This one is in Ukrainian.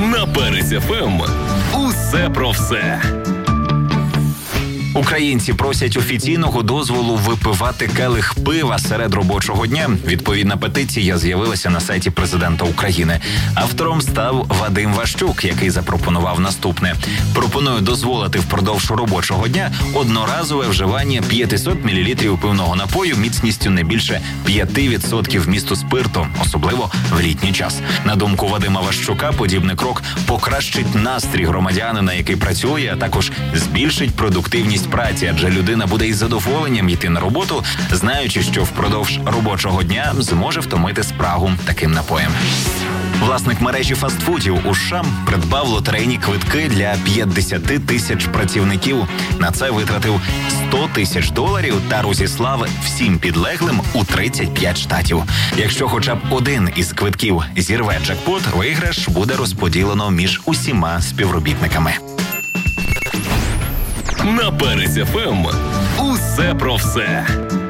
На Перець ФМ. Усе про все. Українці просять офіційного дозволу випивати келих пива серед робочого дня. Відповідна петиція з'явилася на сайті президента України. Автором став Вадим Ващук, який запропонував наступне. Пропоную дозволити впродовж робочого дня одноразове вживання 500 мл пивного напою міцністю не більше 5% вмісту спирту, особливо в літній час. На думку Вадима Ващука, подібний крок покращить настрій громадянина, який працює, а також збільшить продуктивність праці, адже людина буде із задоволенням йти на роботу, знаючи, що впродовж робочого дня зможе втомити спрагу таким напоєм. Власник мережі фастфудів у США придбав лотерейні квитки для 50 тисяч працівників. На це витратив $100 тисяч та розіслав всім підлеглим у 35 штатів. Якщо хоча б один із квитків зірве джекпот, виграш буде розподілено між усіма співробітниками. На Перець ФМ. Усе про все.